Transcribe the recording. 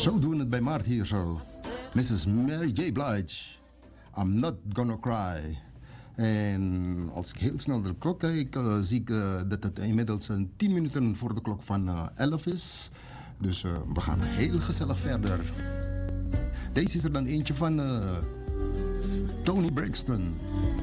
Zo doen we het bij Maart hier zo. Mrs. Mary J. Blige. I'm not gonna cry. En als ik heel snel naar de klok kijk, zie ik dat het inmiddels 10 minuten voor de klok van 11 is. Dus we gaan heel gezellig verder. Deze is er dan eentje van Tony Braxton.